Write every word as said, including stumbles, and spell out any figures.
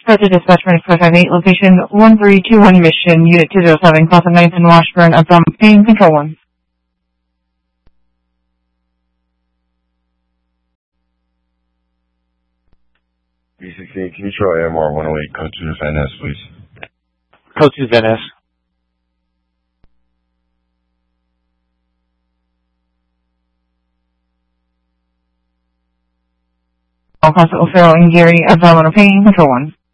Present dispatch four five eight, location one three two one Mission, Unit two zero seven, Class of ninth and Washburn, Abdominal Pain, Control one. B sixteen, can you try M R one oh eight, code two to Van Ness, please? Code two Van Ness. All Class of O'Farrell and Gary, Abdominal Pain, Control one.